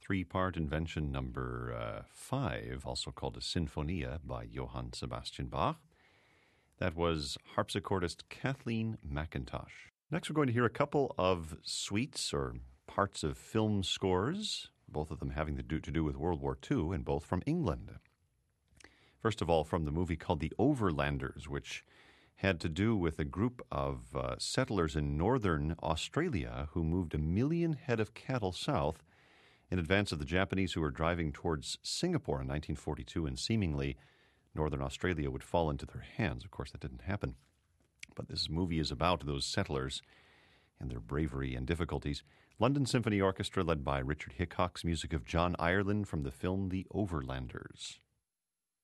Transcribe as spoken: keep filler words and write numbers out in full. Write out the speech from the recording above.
three-part invention number uh, five, also called a Sinfonia by Johann Sebastian Bach. That was harpsichordist Kathleen McIntosh. Next, we're going to hear a couple of suites or parts of film scores, both of them having to do, to do with World War Two, and both from England. First of all, from the movie called The Overlanders, which had to do with a group of uh, settlers in northern Australia who moved a million head of cattle south in advance of the Japanese who were driving towards Singapore in nineteen forty-two, and seemingly northern Australia would fall into their hands. Of course, that didn't happen. But this movie is about those settlers and their bravery and difficulties. London Symphony Orchestra, led by Richard Hickok's music of John Ireland from the film The Overlanders.